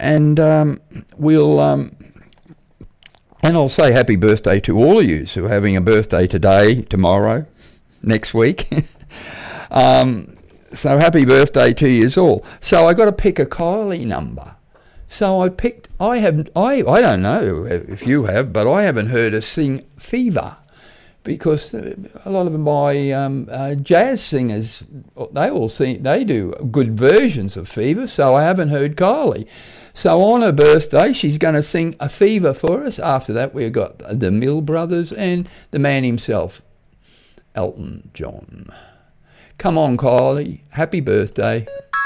and and I'll say happy birthday to all of you who are having a birthday today, tomorrow, next week. So happy birthday to you all. So I got to pick a Kylie number. So I don't know if you have, but I haven't heard her sing Fever, because a lot of my jazz singers, they do good versions of Fever, so I haven't heard Kylie. So on her birthday, she's going to sing a Fever for us. After that, we've got the Mill Brothers and the man himself, Elton John. Come on, Kylie. Happy birthday.